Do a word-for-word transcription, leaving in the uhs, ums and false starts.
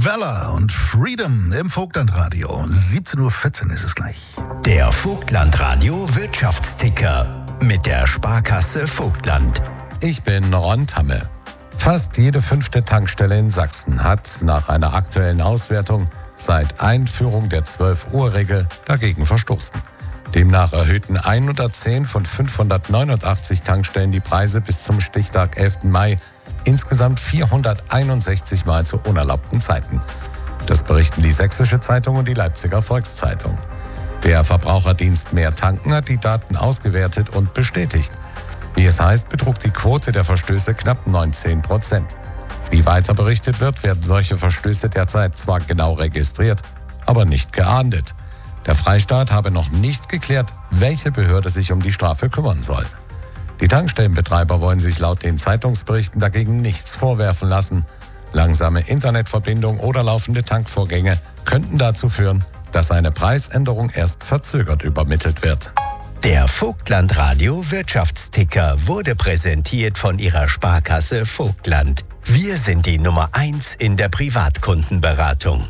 Weller und Freedom im Vogtlandradio. siebzehn Uhr vierzehn ist es gleich. Der Vogtlandradio Wirtschaftsticker mit der Sparkasse Vogtland. Ich bin Ron Tamme. Fast jede fünfte Tankstelle in Sachsen hat nach einer aktuellen Auswertung seit Einführung der zwölf-Uhr-Regel dagegen verstoßen. Demnach erhöhten hundertzehn von fünfhundertneunundachtzig Tankstellen die Preise bis zum Stichtag elften Mai insgesamt vierhunderteinundsechzig Mal zu unerlaubten Zeiten. Das berichten die Sächsische Zeitung und die Leipziger Volkszeitung. Der Verbraucherdienst Mehr Tanken hat die Daten ausgewertet und bestätigt. Wie es heißt, betrug die Quote der Verstöße knapp neunzehn Prozent. Wie weiter berichtet wird, werden solche Verstöße derzeit zwar genau registriert, aber nicht geahndet. Der Freistaat habe noch nicht geklärt, welche Behörde sich um die Strafe kümmern soll. Die Tankstellenbetreiber wollen sich laut den Zeitungsberichten dagegen nichts vorwerfen lassen. Langsame Internetverbindung oder laufende Tankvorgänge könnten dazu führen, dass eine Preisänderung erst verzögert übermittelt wird. Der Vogtlandradio Wirtschaftsticker wurde präsentiert von Ihrer Sparkasse Vogtland. Wir sind die Nummer eins in der Privatkundenberatung.